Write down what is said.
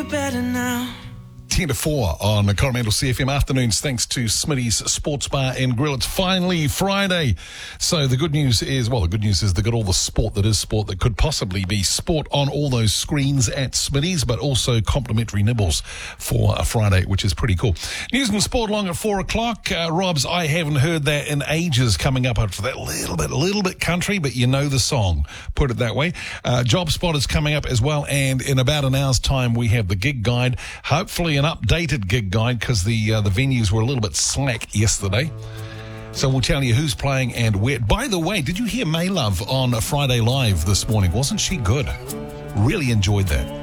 you better now. 10 to 4 on Coromandel CFM afternoons, thanks to Smitty's Sports Bar and Grill. It's finally Friday. So the good news is they've got all the sport that is sport that could possibly be sport on all those screens at Smitty's, but also complimentary nibbles for a Friday, which is pretty cool. News and sport along at 4 o'clock. Rob's I Haven't Heard That in Ages coming up for that little bit country, but you know the song, put it that way. Job Spot is coming up as well, and in about an hour's time we have the gig guide, hopefully an updated gig guide because the venues were a little bit slack yesterday. So we'll tell you who's playing and where. By the way, did you hear May Love on Friday Live this morning? Wasn't she good? Really enjoyed that.